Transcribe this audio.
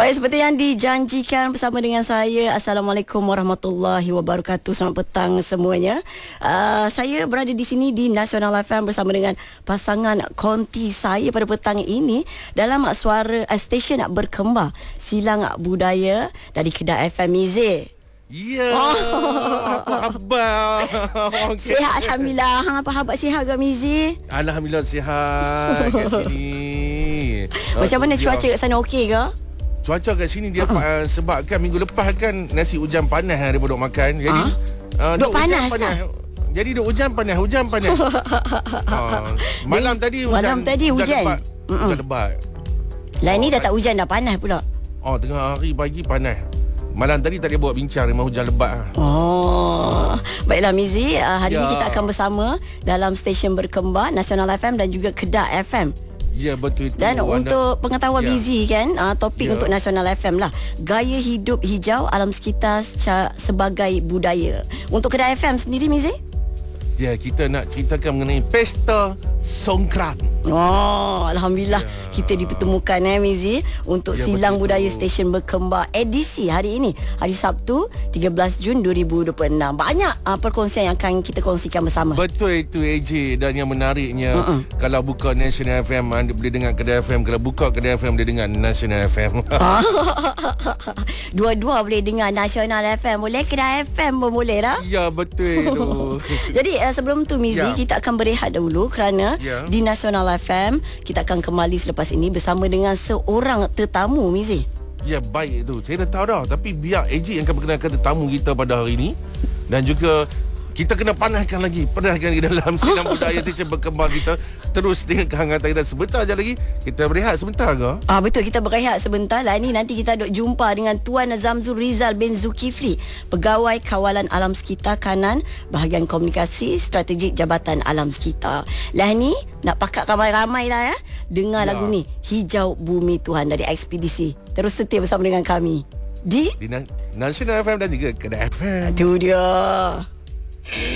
Baik, seperti yang dijanjikan bersama dengan saya. Assalamualaikum warahmatullahi wabarakatuh. Selamat petang semuanya. Saya berada di sini di Nasional FM bersama dengan pasangan konti saya pada petang ini dalam suara stesen berkembar Silang Budaya dari Kedah FM Mizi. Ya, apa khabar? Okay. Sihat Alhamdulillah. Hang apa khabar, sihat ke Mizi? Alhamdulillah sihat kat sini. Macam mana cuaca kat sana, okey ke? Cuaca kat sini dia sebabkan minggu lepas kan nasi hujan panas daripada duk makan. Jadi duk panas. Jadi duk hujan panas. Malam tadi hujan. Hujan lebat. Lah ni dah tak hujan, dah panas pula. Tengah hari pagi panas. Malam tadi tak boleh buat bincang memang hujan lebat. Baiklah Mizi, hari ini kita akan bersama dalam stesen berkembar Nasional FM dan juga Kedah FM. Ya, betul itu. Dan untuk pengetahuan Mizi kan, topik untuk Nasional FM lah, gaya hidup hijau alam sekitar sebagai budaya. Untuk Kedah FM sendiri Mizi? Ya, kita nak ceritakan mengenai Pesta Songkran. Alhamdulillah kita dipertemukan Mizi untuk Silang Budaya Stesen Berkembar edisi hari ini, hari Sabtu 13 Jun 2026. Banyak perkongsian yang akan kita kongsikan bersama. Betul itu AJ. Dan yang menariknya, kalau buka National FM anda boleh dengar Kedah FM, kalau buka Kedah FM boleh dengar National FM. Dua-dua boleh dengar Nasional FM, boleh Kedah FM pun boleh lah. Ya, betul tu. Jadi sebelum tu Mizi, kita akan berehat dahulu kerana di Nasional FM kita akan kembali selepas ini bersama dengan seorang tetamu Mizi. Ya, baik tu. Saya dah tahu dah, tapi biar AJ yang akan perkenalkan tetamu kita pada hari ini. Dan juga kita kena panaskan lagi di dalam Silang Budaya Stesen Berkembar kita. Terus dengan kehangatan kita. Sebentar je lagi kita berehat sebentar ke? Betul, kita berehat sebentar lah. Nanti kita duk jumpa dengan Tuan Zamzul Rizal bin Zulkifli, Pegawai Kawalan Alam Sekitar Kanan, Bahagian Komunikasi Strategik Jabatan Alam Sekitar. Lah ni nak pakat ramai-ramai lah dengar lagu ni, Hijau Bumi Tuhan dari Ekspedisi. Terus setia bersama dengan kami di Nasional FM dan juga Kedah FM. Itu dia.